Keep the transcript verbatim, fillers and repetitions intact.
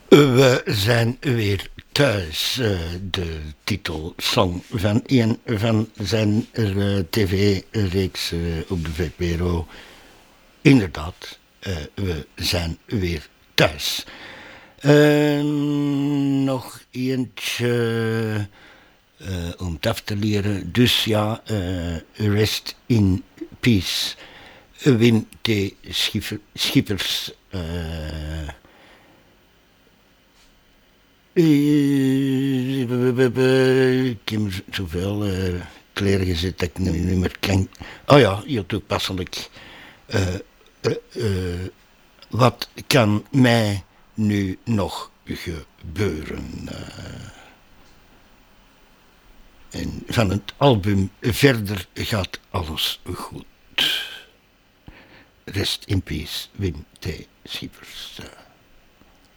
We zijn weer thuis. Uh, de titelsong van een van zijn uh, tv-reeks uh, op de V P R O. Inderdaad, uh, we zijn weer thuis. Uh, nog eentje uh, om het af te leren. Dus ja, uh, rest in peace. Wim T. Schipper, Schippers. Uh, Ik heb zoveel uh, kleren gezet dat ik nu niet meer kan. Oh ja, heel toepasselijk. Uh, uh, uh, wat kan mij nu nog gebeuren? Uh, en van het album Verder gaat alles goed. Rest in peace, Wim T. Schippers. Uh.